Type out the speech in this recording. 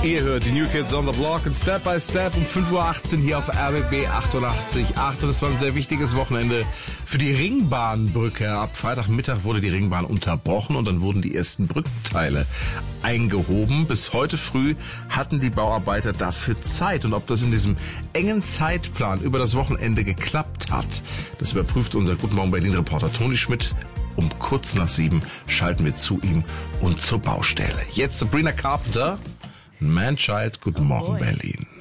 Ihr hört die New Kids on the Block und Step by Step um 5:18 Uhr hier auf RBB 88.8. Und es war ein sehr wichtiges Wochenende für die Ringbahnbrücke. Ab Freitagmittag wurde die Ringbahn unterbrochen und dann wurden die ersten Brückenteile eingehoben. Bis heute früh hatten die Bauarbeiter dafür Zeit. Und ob das in diesem engen Zeitplan über das Wochenende geklappt hat, das überprüft unser Guten Morgen Berlin-Reporter Toni Schmidt. Um kurz nach 7 schalten wir zu ihm und zur Baustelle. Jetzt Sabrina Carpenter, Man Child, Guten Morgen Berlin.